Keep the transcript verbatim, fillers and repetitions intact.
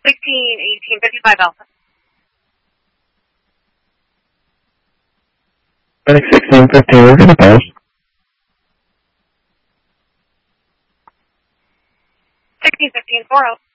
sixteen eighteen fifty-five Alpha. sixteen fifteen, we're going to pass. sixteen fifteen four oh.